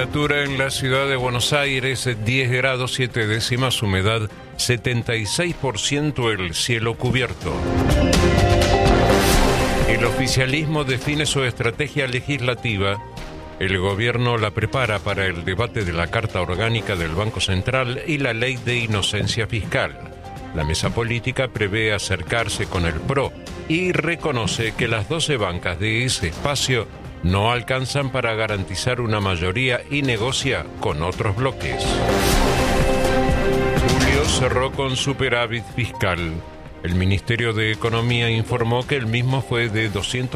Temperatura en la ciudad de Buenos Aires, 10 grados 7 décimas, humedad 76%, el cielo cubierto. El oficialismo define su estrategia legislativa. El gobierno la prepara para el debate de la Carta Orgánica del Banco Central y la Ley de Inocencia Fiscal. La mesa política prevé acercarse con el PRO y reconoce que las 12 bancas de ese espacio no alcanzan para garantizar una mayoría y negocia con otros bloques. Julio cerró con superávit fiscal. El Ministerio de Economía informó que el mismo fue de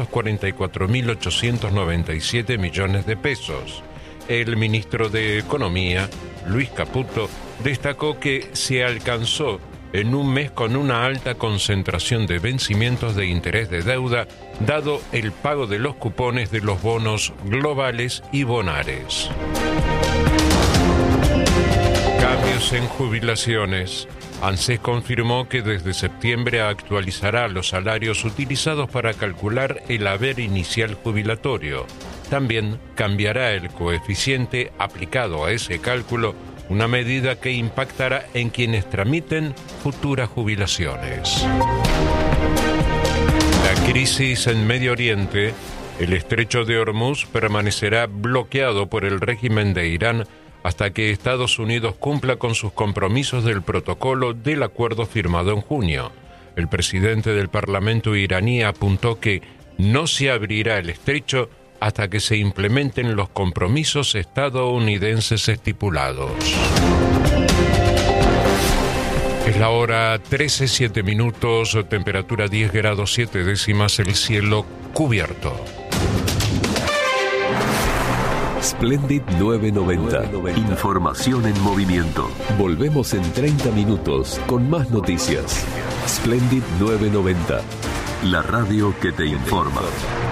244.897 millones de pesos. El ministro de Economía, Luis Caputo, destacó que se alcanzó en un mes con una alta concentración de vencimientos de interés de deuda, dado el pago de los cupones de los bonos globales y bonares. Cambios en jubilaciones. ANSES confirmó que desde septiembre actualizará los salarios utilizados para calcular el haber inicial jubilatorio. También cambiará el coeficiente aplicado a ese cálculo, una medida que impactará en quienes tramiten futuras jubilaciones. La crisis en Medio Oriente. El estrecho de Hormuz permanecerá bloqueado por el régimen de Irán hasta que Estados Unidos cumpla con sus compromisos del protocolo del acuerdo firmado en junio. El presidente del Parlamento iraní apuntó que no se abrirá el estrecho hasta que se implementen los compromisos estadounidenses estipulados. Es la hora 13:07 minutos, temperatura 10 grados 7 décimas, el cielo cubierto. Splendid 990. Información en movimiento. Volvemos en 30 minutos con más noticias. Splendid 990. La radio que te informa.